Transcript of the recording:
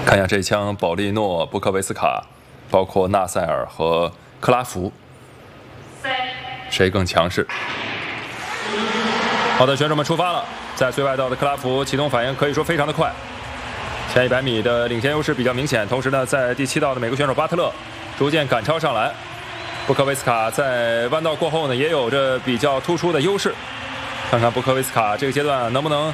看一下这一枪，保利诺、布科维斯卡，包括纳塞尔和克拉福，谁更强势？好的，选手们出发了。在最外道的克拉福启动反应可以说非常的快，前100米的领先优势比较明显。同时呢，在第7道的美国选手巴特勒逐渐赶超上来。布科维斯卡在弯道过后呢，也有着比较突出的优势。看看布科维斯卡这个阶段能不能